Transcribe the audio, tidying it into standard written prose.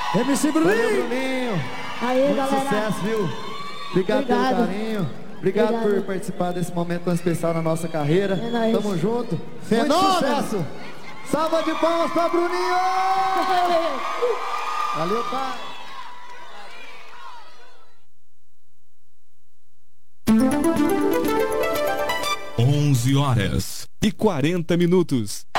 MC Bruninho. Valeu, Bruninho. Aí, muito galera. sucesso, viu? Obrigado pelo carinho. Obrigado por participar desse momento tão especial na nossa carreira. É nóis. Tamo junto. Fenômeno. Muito sucesso. Salva de palmas pra Bruninho. Valeu, pai. Horas e 40 minutos.